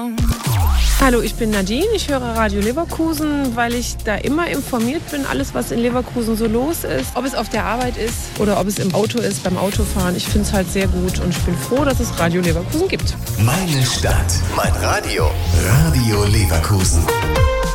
Hallo, ich bin Nadine, ich höre Radio Leverkusen, weil ich da immer informiert bin, alles was in Leverkusen so los ist. Ob es auf der Arbeit ist oder ob es im Auto ist, beim Autofahren. Ich finde es halt sehr gut und ich bin froh, dass es Radio Leverkusen gibt. Meine Stadt, mein Radio. Radio Leverkusen.